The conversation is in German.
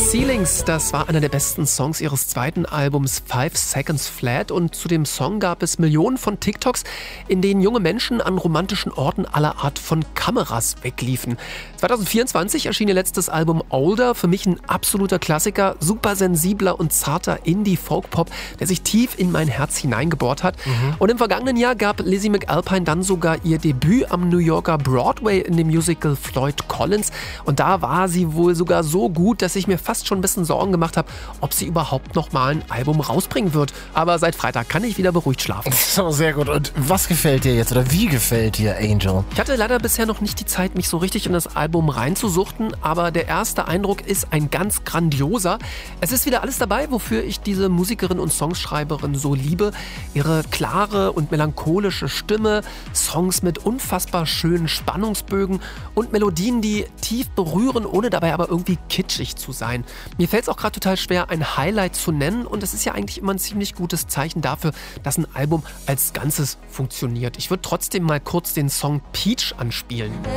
Ceilings, das war einer der besten Songs ihres zweiten Albums 5 Seconds Flat und zu dem Song gab es Millionen von TikToks, in denen junge Menschen an romantischen Orten aller Art von Kameras wegliefen. 2024 erschien ihr letztes Album Older, für mich ein absoluter Klassiker, super sensibler und zarter Indie-Folk-Pop, der sich tief in mein Herz hineingebohrt hat. Und im vergangenen Jahr gab Lizzie McAlpine dann sogar ihr Debüt am New Yorker Broadway in dem Musical Floyd Collins und da war sie wohl sogar so gut, dass ich mir fast schon ein bisschen Sorgen gemacht habe, ob sie überhaupt noch mal ein Album rausbringen wird. Aber seit Freitag kann ich wieder beruhigt schlafen. So, sehr gut. Und was gefällt dir jetzt oder wie gefällt dir Angel? Ich hatte leider bisher noch nicht die Zeit, mich so richtig in das Album reinzusuchten, aber der erste Eindruck ist ein ganz grandioser. Es ist wieder alles dabei, wofür ich diese Musikerin und Songschreiberin so liebe. Ihre klare und melancholische Stimme, Songs mit unfassbar schönen Spannungsbögen und Melodien, die tief berühren, ohne dabei aber irgendwie kitschig zu sein. Mir fällt es auch gerade total schwer, ein Highlight zu nennen und es ist ja eigentlich immer ein ziemlich gutes Zeichen dafür, dass ein Album als Ganzes funktioniert. Ich würde trotzdem mal kurz den Song Peach anspielen.